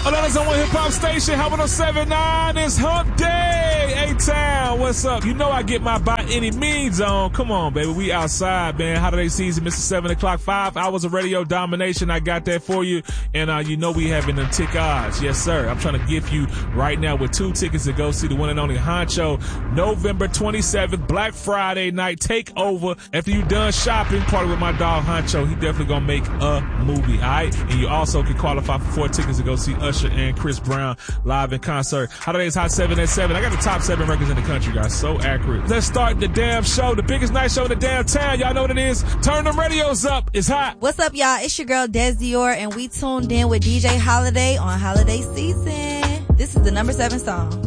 Atlanta's number one hip hop station, Hot 107.9. It's Hump Day. A-Town, what's up? You know I get my by any means on. Come on, baby. We outside, man. Holiday season, Mr. 7 o'clock, 5 hours of radio domination. I got that for you. And you know we having them tick odds. Yes, sir. I'm trying to gift you right now with 2 tickets to go see the one and only Honcho. November 27th, Black Friday night. Take over. After you done shopping, party with my dog Honcho. He definitely gonna make a movie, all right? And you also can qualify for 4 tickets to go see Usher and Chris Brown live in concert. Holiday's Hot 7 at 7. I got the top 7 records in the country, guys. So accurate. Let's start the damn show. The biggest night show in the damn town. Y'all know what it is. Turn them radios up. It's hot. What's up, y'all? It's your girl, Des Dior, and we tuned in with DJ Holiday on Holiday Season. This is the number 7 song.